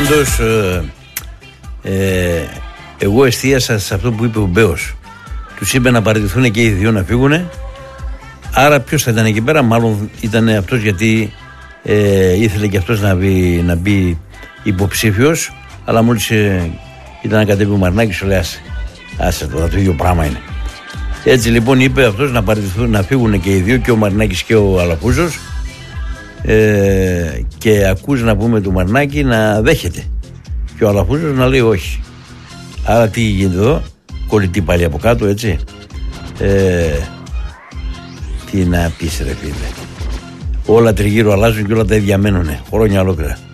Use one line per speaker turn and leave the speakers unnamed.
Πάντως εγώ εστίασα σε αυτό που είπε ο Μπέος. Τους είπε να παραιτηθούν και οι δύο να φύγουν. Άρα ποιος θα ήταν εκεί πέρα? Μάλλον ήταν αυτός, γιατί ήθελε και αυτός να μπει υποψήφιος. Αλλά μόλις ήταν να κατέβει ο Μαρινάκης, σου λέει άσε το ίδιο πράγμα είναι. Έτσι λοιπόν είπε αυτός να παραιτηθούν, να φύγουν και οι δύο, και ο Μαρινάκης και ο Αλαφούζος. Και ακούς να πούμε του Μαρινάκη να δέχεται και ο Αλαφούζος να λέει όχι. Άρα τι γίνεται εδώ? Κολλητή πάλι από κάτω, έτσι. Τι να πεις ρε φίλε, όλα τριγύρω αλλάζουν και όλα τα ίδια μένουνε χρόνια ολόκληρα.